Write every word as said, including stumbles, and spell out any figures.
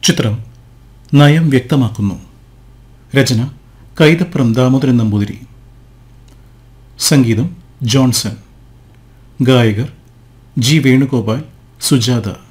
ചിത്രം നയം വ്യക്തമാക്കുന്നു. രചന കൈതപ്രം ദാമോദരൻ നമ്പൂതിരി. സംഗീതം ജോൺസൺ. ഗായകർ ജി വേണുഗോപാൽ, സുജാത.